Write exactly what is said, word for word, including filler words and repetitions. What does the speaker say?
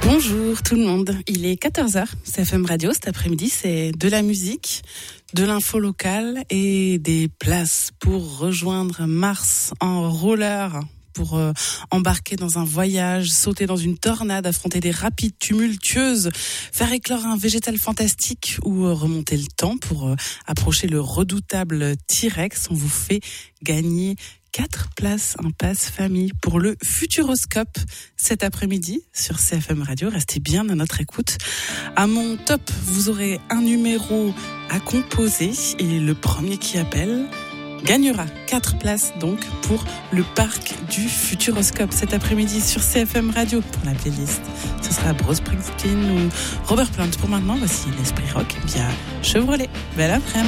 Bonjour tout le monde, il est quatorze heures, C F M Radio, cet après-midi c'est de la musique, de l'info locale et des places pour rejoindre Mars en roller, pour euh, embarquer dans un voyage, sauter dans une tornade, affronter des rapides tumultueuses, faire éclore un végétal fantastique ou euh, remonter le temps pour euh, approcher le redoutable T-Rex. On vous fait gagner quatre places, un pass famille pour le Futuroscope cet après-midi sur C F M Radio. Restez bien à notre écoute. À mon top, vous aurez un numéro à composer et le premier qui appelle gagnera quatre places donc pour le parc du Futuroscope cet après-midi sur C F M Radio. Pour la playlist, ce sera Bruce Springsteen ou Robert Plant. Pour maintenant, voici l'esprit rock via Chevrolet. Belle après-midi.